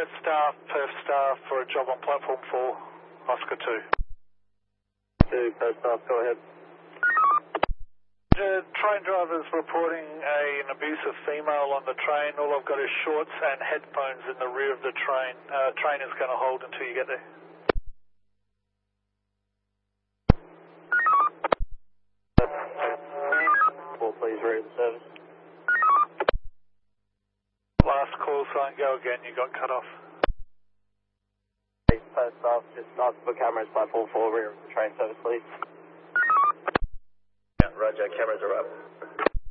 Perth staff for a job on platform 4, Oscar 2. 2, Perth staff, go ahead. Train driver's reporting an abusive female on the train. All I've got is shorts and headphones in the rear of the train. Train is going to hold until you get there. Please read the service. Last call sign, go again, you got cut off. Perth staff, just ask for cameras, platform 4, rear of the train service, please. Roger, cameras are up.